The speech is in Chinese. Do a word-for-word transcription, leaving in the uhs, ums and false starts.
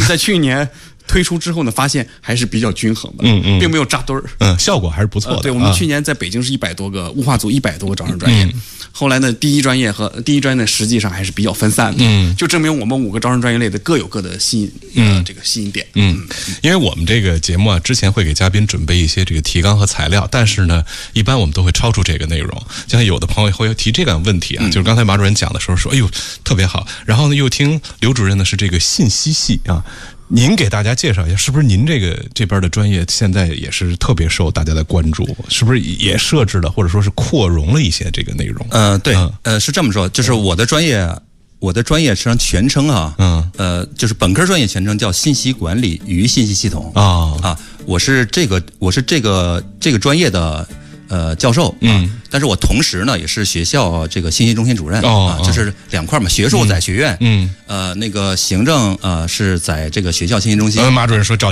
在去年推出之后呢，发现还是比较均衡的， 嗯嗯， 并没有扎堆儿， 嗯，效果还是不错的。 呃、对，我们去年在北京是一百多个物化组，一百多个招生专业。嗯、后来呢，第一专业和第一专业呢，实际上还是比较分散的，嗯，就证明我们五个招生专业类的各有各的吸引，嗯、呃，这个吸引点。 嗯，嗯因为我们这个节目啊，之前会给嘉宾准备一些这个提纲和材料，但是呢，一般我们都会超出这个内容。像有的朋友会提这个问题啊，嗯、就是刚才马主任讲的时候说，哎呦，特别好。然后呢，又听刘主任呢是这个信息系啊。您给大家介绍一下，是不是您这个这边的专业现在也是特别受大家的关注？是不是也设置了或者说是扩容了一些这个内容？ 呃，对，嗯、呃，是这么说，就是我的专业，我的专业实际上全称啊，嗯，呃，就是本科专业全称叫信息管理与信息系统啊、哦、啊，我是这个我是这个这个专业的。呃，教授，嗯、啊，但是我同时呢也是学校这个信息中心主任，哦，啊，就是两块嘛，学术在学院，嗯，呃，那个行政呃是在这个学校信息中心。 呃，马主任说找。